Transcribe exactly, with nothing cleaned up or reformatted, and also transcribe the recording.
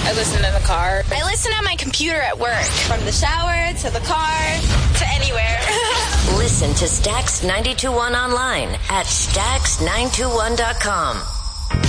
I listen in the car. I listen on my computer at work. From the shower to the car to anywhere. Listen to Stax ninety-two point one online at stax nine two one dot com.